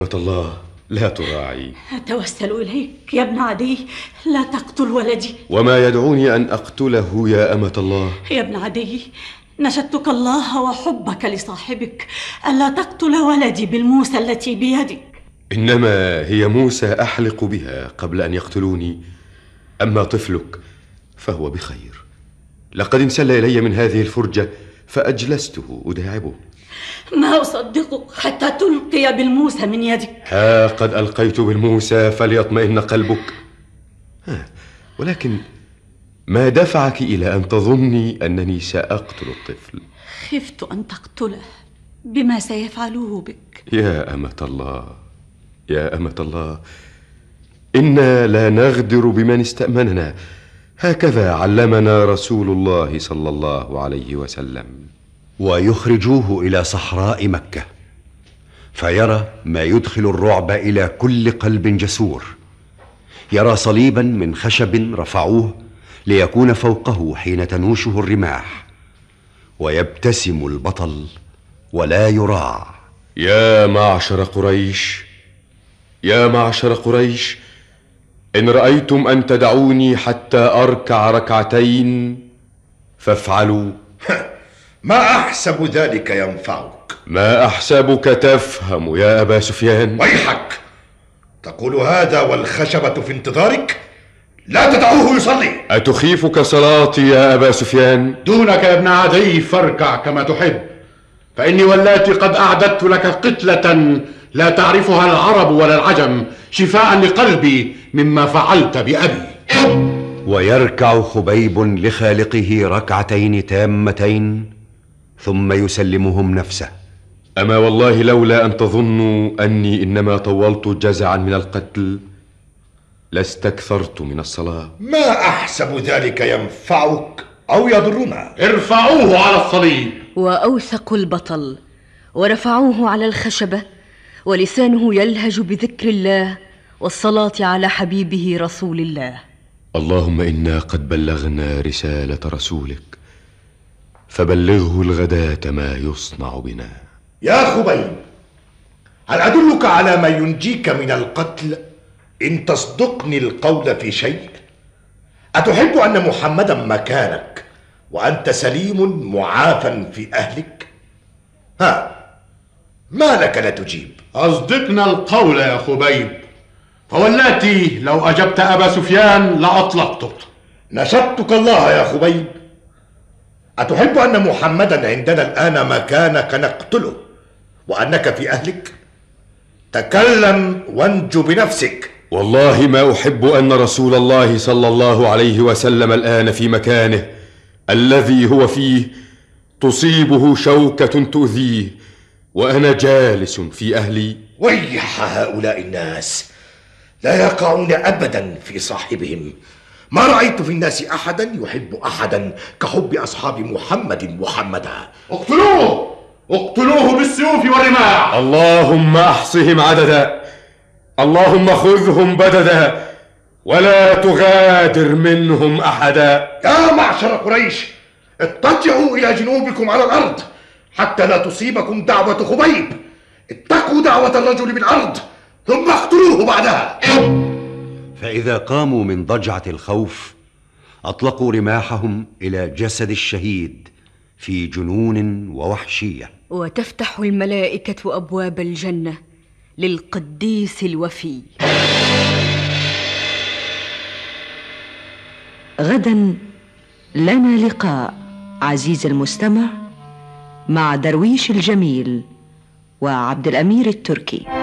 الله لا تراعي. أتوسل إليك يا ابن عدي، لا تقتل ولدي. وما يدعوني أن أقتله يا أمة الله؟ يا ابن عدي، نشدتك الله وحبك لصاحبك ألا تقتل ولدي بالموسى التي بيدك. إنما هي موسى أحلق بها قبل أن يقتلوني، أما طفلك فهو بخير. لقد انسل إلي من هذه الفرجة فأجلسته أداعبه. ما أصدقك حتى تلقي بالموسى من يدك. ها قد ألقيت بالموسى فليطمئن قلبك. ولكن ما دفعك إلى أن تظني أنني سأقتل الطفل؟ خفت أن تقتله بما سيفعلوه بك. يا أمة الله، يا أمة الله، إنا لا نغدر بمن استأمننا، هكذا علمنا رسول الله صلى الله عليه وسلم. ويخرجوه إلى صحراء مكة فيرى ما يدخل الرعب إلى كل قلب جسور. يرى صليبا من خشب رفعوه ليكون فوقه حين تنوشه الرماح، ويبتسم البطل ولا يراع. يا معشر قريش، يا معشر قريش، إن رأيتم أن تدعوني حتى أركع ركعتين فافعلوا. ما أحسب ذلك ينفعك. ما أحسبك تفهم يا أبا سفيان. ويحك، تقول هذا والخشبة في انتظارك؟ لا تدعوه يصلي. أتخيفك صلاتي يا أبا سفيان؟ دونك يا ابن عدي، فاركع كما تحب، فإني واللاتي قد أعددت لك قتلة لا تعرفها العرب ولا العجم، شفاء لقلبي مما فعلت بأبي. ويركع خبيب لخالقه ركعتين تامتين ثم يسلمهم نفسه. أما والله لولا أن تظنوا أني إنما طولت جزعا من القتل لاستكثرت من الصلاة. ما أحسب ذلك ينفعك أو يضرنا. ارفعوه على الصليب. وأوثقوا البطل ورفعوه على الخشبة، ولسانه يلهج بذكر الله والصلاة على حبيبه رسول الله. اللهم إنا قد بلغنا رسالة رسولك فبلغه الغداة ما يصنع بنا. يا خبيب، هل أدلك على ما ينجيك من القتل إن تصدقني القول في شيء؟ أتحب أن محمدا مكانك وأنت سليم معافى في أهلك؟ ها، ما لك لا تجيب؟ أصدقنا القول يا خبيب، فواللاتي لو أجبت أبا سفيان لأطلقتك. نشدتك الله يا خبيب. أتحب أن محمدا عندنا الآن مكانك نقتله وأنك في أهلك؟ تكلم وانجو بنفسك. والله ما أحب أن رسول الله صلى الله عليه وسلم الآن في مكانه الذي هو فيه تصيبه شوكة تؤذيه وأنا جالس في أهلي. ويح هؤلاء الناس، لا يقعون أبدا في صاحبهم. ما رأيت في الناس أحدا يحب أحدا كحب أصحاب محمدا. اقتلوه، اقتلوه بالسيوف والرماح. اللهم أحصهم عددا، اللهم خذهم بددا، ولا تغادر منهم أحدا. يا معشر قريش، اتجهوا إلى جنوبكم على الأرض حتى لا تصيبكم دعوة خبيب. اتقوا دعوة الرجل بالأرض ثم اقتلوه بعدها. فإذا قاموا من ضجعة الخوف أطلقوا رماحهم إلى جسد الشهيد في جنون ووحشية. وتفتح الملائكة أبواب الجنة للقديس الوفي. غدا لنا لقاء عزيز المستمع مع درويش الجميل وعبد الأمير التركي.